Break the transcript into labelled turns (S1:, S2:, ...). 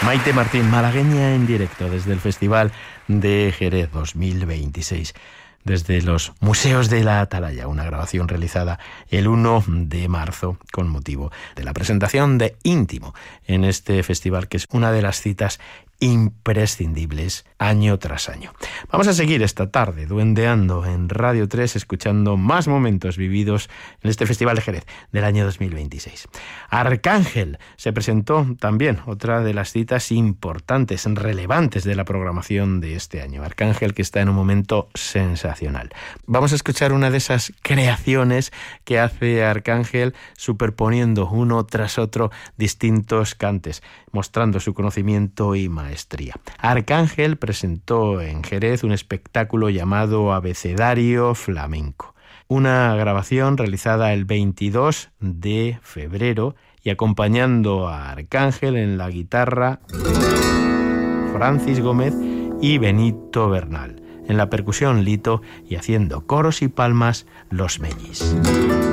S1: Maite Martín, malagueña en directo desde el Festival de Jerez 2026. Desde los Museos de la Atalaya, una grabación realizada el 1 de marzo con motivo de la presentación de Íntimo en este festival, que es una de las citas imprescindibles año tras año. Vamos a seguir esta tarde duendeando en Radio 3, escuchando más momentos vividos en este Festival de Jerez del año 2026. Arcángel se presentó también, otra de las citas importantes, relevantes de la programación de este año. Arcángel, que está en un momento sensacional. Vamos a escuchar una de esas creaciones que hace Arcángel, superponiendo uno tras otro distintos cantes, mostrando su conocimiento y maestría. Arcángel presentó en Jerez un espectáculo llamado Abecedario Flamenco, una grabación realizada el 22 de febrero y acompañando a Arcángel en la guitarra Francis Gómez y Benito Bernal, en la percusión Lito y haciendo coros y palmas Los Mellis.